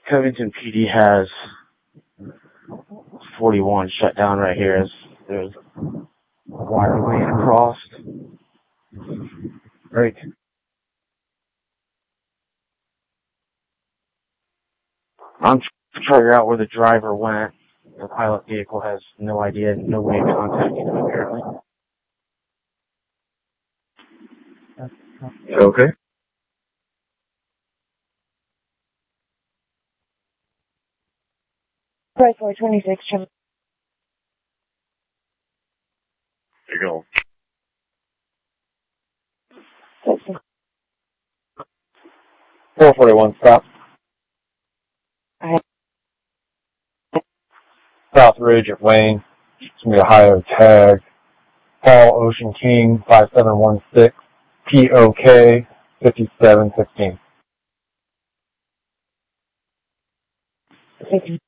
Covington PD has 41 shut down right here. There's a wire laying across. Right. I'm trying to figure out where the driver went. The pilot vehicle has no idea, no way of contacting him apparently. Okay. Right, 426, Trevor. There you go. 441, stop. Alright. South Ridge at Wayne. It's going to be a higher tag. Paul Ocean King, 5716, POK, 5716.